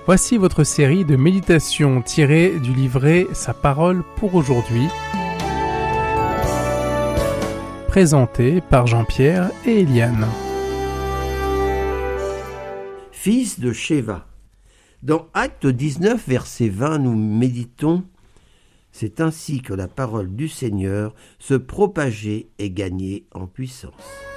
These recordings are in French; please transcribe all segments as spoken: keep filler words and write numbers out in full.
Voici votre série de méditations tirées du livret Sa parole pour aujourd'hui, présentée par Jean-Pierre et Eliane. Fils de Sheva. Dans Actes dix-neuf, verset vingt, nous méditons « C'est ainsi que la parole du Seigneur se propageait et gagnait en puissance. »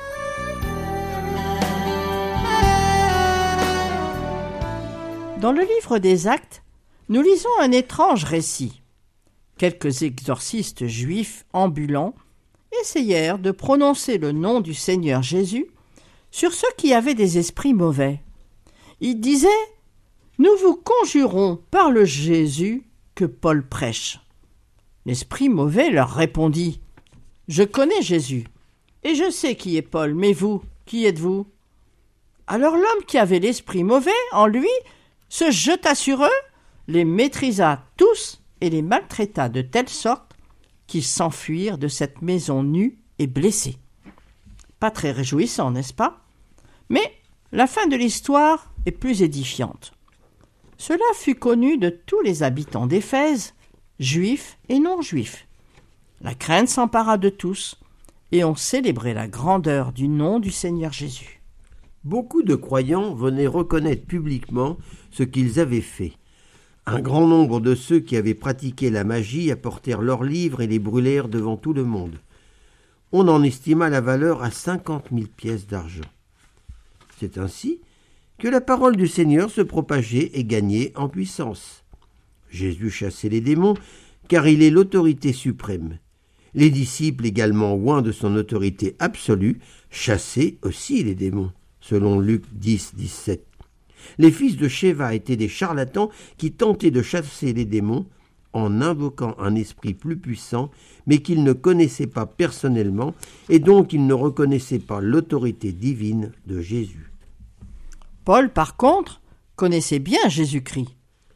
Dans le livre des Actes, nous lisons un étrange récit. Quelques exorcistes juifs ambulants essayèrent de prononcer le nom du Seigneur Jésus sur ceux qui avaient des esprits mauvais. Ils disaient « Nous vous conjurons par le Jésus que Paul prêche. » L'esprit mauvais leur répondit « Je connais Jésus, et je sais qui est Paul, mais vous, qui êtes-vous » Alors l'homme qui avait l'esprit mauvais en lui se jeta sur eux, les maîtrisa tous et les maltraita de telle sorte qu'ils s'enfuirent de cette maison nue et blessés. Pas très réjouissant, n'est-ce pas? Mais la fin de l'histoire est plus édifiante. Cela fut connu de tous les habitants d'Éphèse, juifs et non-juifs. La crainte s'empara de tous, et on célébrait la grandeur du nom du Seigneur Jésus. Beaucoup de croyants venaient reconnaître publiquement ce qu'ils avaient fait. Un grand nombre de ceux qui avaient pratiqué la magie apportèrent leurs livres et les brûlèrent devant tout le monde. On en estima la valeur à cinquante mille pièces d'argent. C'est ainsi que la parole du Seigneur se propageait et gagnait en puissance. Jésus chassait les démons, car il est l'autorité suprême. Les disciples, également oints de son autorité absolue, chassaient aussi les démons, selon Luc dix, dix-sept. Les fils de Sheva étaient des charlatans qui tentaient de chasser les démons en invoquant un esprit plus puissant, mais qu'ils ne connaissaient pas personnellement, et donc ils ne reconnaissaient pas l'autorité divine de Jésus. Paul, par contre, connaissait bien Jésus-Christ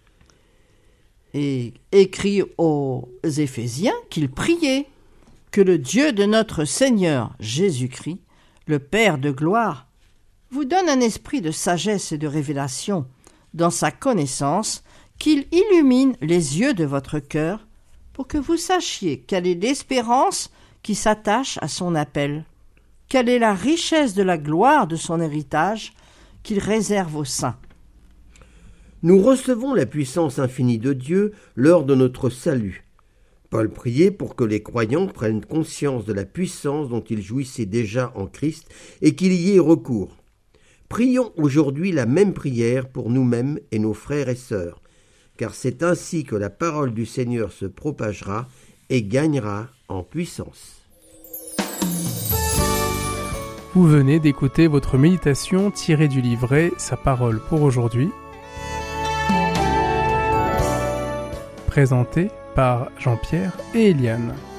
et écrit aux Éphésiens qu'il priait que le Dieu de notre Seigneur Jésus-Christ, le Père de gloire, vous donne un esprit de sagesse et de révélation dans sa connaissance, qu'il illumine les yeux de votre cœur pour que vous sachiez quelle est l'espérance qui s'attache à son appel, quelle est la richesse de la gloire de son héritage qu'il réserve aux saints. Nous recevons la puissance infinie de Dieu lors de notre salut. Paul priait pour que les croyants prennent conscience de la puissance dont ils jouissaient déjà en Christ et qu'il y ait recours. Prions aujourd'hui la même prière pour nous-mêmes et nos frères et sœurs, car c'est ainsi que la parole du Seigneur se propagera et gagnera en puissance. Vous venez d'écouter votre méditation tirée du livret Sa parole pour aujourd'hui, présentée par Jean-Pierre et Eliane.